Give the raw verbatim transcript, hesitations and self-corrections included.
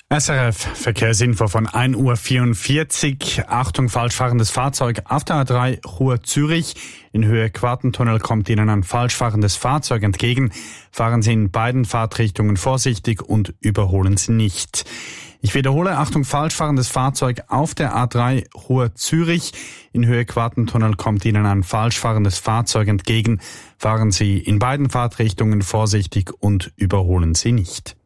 S R F Verkehrsinfo von ein Uhr vierundvierzig. Achtung, falschfahrendes Fahrzeug auf der A drei Chur-Zürich. In Höhe Quartentunnel kommt Ihnen ein falschfahrendes Fahrzeug entgegen. Fahren Sie in beiden Fahrtrichtungen vorsichtig und überholen Sie nicht. Ich wiederhole, Achtung, falschfahrendes Fahrzeug auf der A drei Chur-Zürich. In Höhe Quartentunnel kommt Ihnen ein falschfahrendes Fahrzeug entgegen. Fahren Sie in beiden Fahrtrichtungen vorsichtig und überholen Sie nicht.